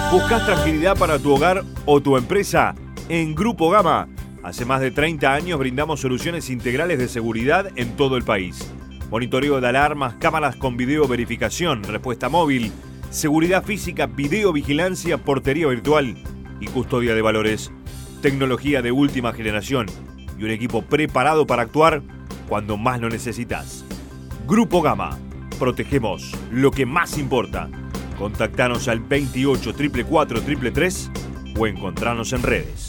¿Buscas tranquilidad para tu hogar o tu empresa? En Grupo Gama, hace más de 30 años brindamos soluciones integrales de seguridad en todo el país. Monitoreo de alarmas, cámaras con video verificación, respuesta móvil, seguridad física, videovigilancia, portería virtual y custodia de valores. Tecnología de última generación y un equipo preparado para actuar cuando más lo necesitas. Grupo Gama, protegemos lo que más importa. Contactanos al 28 444 333 o encontranos en redes.